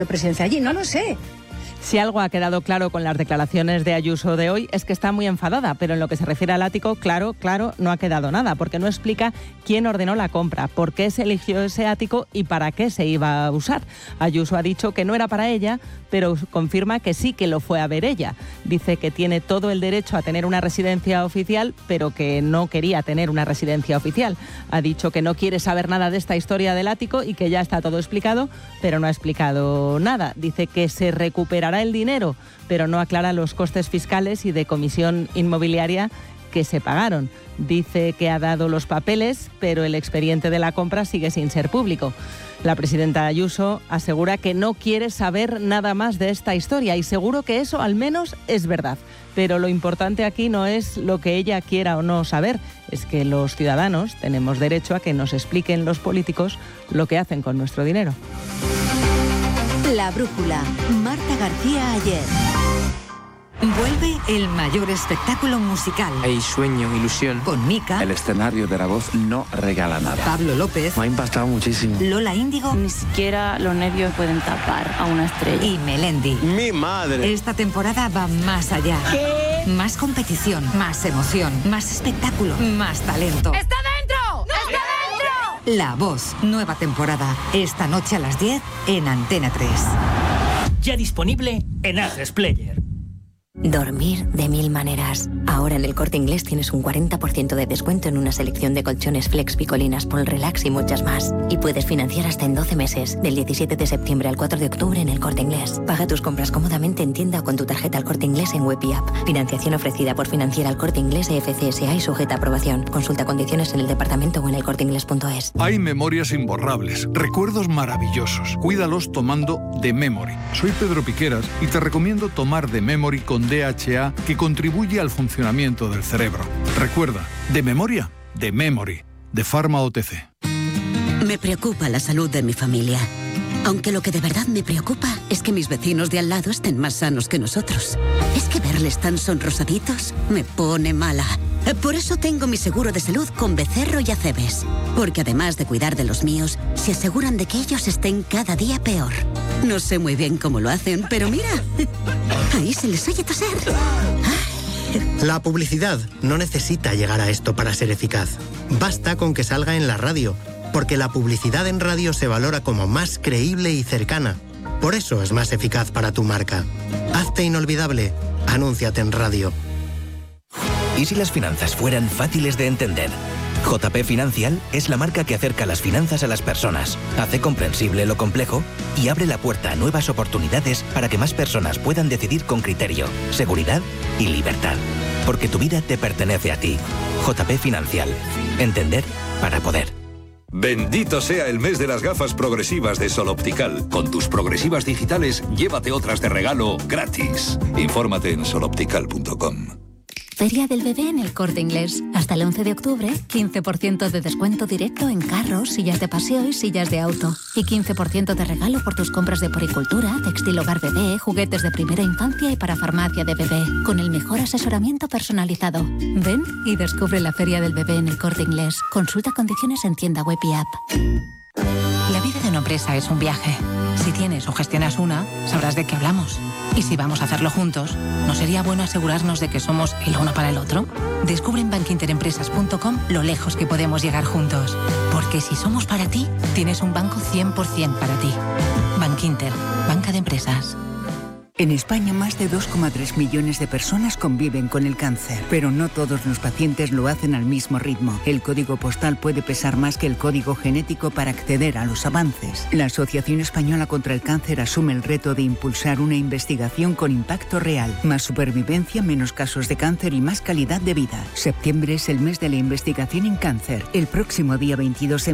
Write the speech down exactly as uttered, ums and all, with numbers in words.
presidencia allí, no lo sé. Si algo ha quedado claro con las declaraciones de Ayuso de hoy es que está muy enfadada, pero en lo que se refiere al ático, claro, claro, no ha quedado nada, porque no explica quién ordenó la compra, por qué se eligió ese ático y para qué se iba a usar. Ayuso ha dicho que no era para ella, pero confirma que sí que lo fue a ver ella. Dice que tiene todo el derecho a tener una residencia oficial, pero que no quería tener una residencia oficial. Ha dicho que no quiere saber nada de esta historia del ático y que ya está todo explicado, pero no ha explicado nada. Dice que se recuperará el dinero, pero no aclara los costes fiscales y de comisión inmobiliaria que se pagaron. Dice que ha dado los papeles, pero el expediente de la compra sigue sin ser público. La presidenta Ayuso asegura que no quiere saber nada más de esta historia y seguro que eso al menos es verdad. Pero lo importante aquí no es lo que ella quiera o no saber, es que los ciudadanos tenemos derecho a que nos expliquen los políticos lo que hacen con nuestro dinero. La brújula, Marta García Ayer. Vuelve el mayor espectáculo musical. Hay sueño, ilusión. Con Mika. El escenario de La Voz no regala nada. Pablo López. Me ha impactado muchísimo. Lola Índigo. Ni siquiera los nervios pueden tapar a una estrella. Y Melendi. ¡Mi madre! Esta temporada va más allá. ¿Qué? Más competición, más emoción, más espectáculo, más talento. ¡Está dentro! ¡Está dentro! La Voz, nueva temporada. Esta noche a las diez en Antena tres. Ya disponible en Atresplayer. Player. Dormir de mil maneras. Ahora en El Corte Inglés tienes un cuarenta por ciento de descuento en una selección de colchones Flex, Picolinas, Pol Relax y muchas más. Y puedes financiar hasta en doce meses, del diecisiete de septiembre al cuatro de octubre en El Corte Inglés. Paga tus compras cómodamente en tienda o con tu tarjeta El Corte Inglés en web y app. Financiación ofrecida por Financiera El Corte Inglés E F C S A y sujeta a aprobación. Consulta condiciones en el departamento o en elcorteinglés punto es. Hay memorias imborrables, recuerdos maravillosos. Cuídalos tomando The Memory. Soy Pedro Piqueras y te recomiendo tomar The Memory con D H A, que contribuye al funcionamiento del cerebro. Recuerda, de memoria, de Memory, de Pharma O T C. Me preocupa la salud de mi familia. Aunque lo que de verdad me preocupa es que mis vecinos de al lado estén más sanos que nosotros. Es que verles tan sonrosaditos me pone mala. Por eso tengo mi seguro de salud con Becerro y Acebes. Porque además de cuidar de los míos, se aseguran de que ellos estén cada día peor. No sé muy bien cómo lo hacen, pero mira, ahí se les oye toser. La publicidad no necesita llegar a esto para ser eficaz. Basta con que salga en la radio, porque la publicidad en radio se valora como más creíble y cercana. Por eso es más eficaz para tu marca. Hazte inolvidable. Anúnciate en radio. ¿Y si las finanzas fueran fáciles de entender? J P Financial es la marca que acerca las finanzas a las personas, hace comprensible lo complejo y abre la puerta a nuevas oportunidades para que más personas puedan decidir con criterio, seguridad y libertad. Porque tu vida te pertenece a ti. J P Financial. Entender para poder. Bendito sea el mes de las gafas progresivas de Sol Optical. Con tus progresivas digitales, llévate otras de regalo gratis. Infórmate en sol optical punto com. Feria del Bebé en El Corte Inglés. Hasta el once de octubre, quince por ciento de descuento directo en carros, sillas de paseo y sillas de auto. Y quince por ciento de regalo por tus compras de poricultura, textil hogar bebé, juguetes de primera infancia y para farmacia de bebé. Con el mejor asesoramiento personalizado. Ven y descubre la Feria del Bebé en El Corte Inglés. Consulta condiciones en tienda web y app. La vida de una empresa es un viaje. Si tienes o gestionas una, sabrás de qué hablamos. Y si vamos a hacerlo juntos, ¿no sería bueno asegurarnos de que somos el uno para el otro? Descubre en bankinterempresas punto com lo lejos que podemos llegar juntos. Porque si somos para ti, tienes un banco cien por ciento para ti. Bankinter, banca de empresas. En España, más de dos coma tres millones de personas conviven con el cáncer, pero no todos los pacientes lo hacen al mismo ritmo. El código postal puede pesar más que el código genético para acceder a los avances. La Asociación Española contra el Cáncer asume el reto de impulsar una investigación con impacto real. Más supervivencia, menos casos de cáncer y más calidad de vida. Septiembre es el mes de la investigación en cáncer. El próximo día veintidós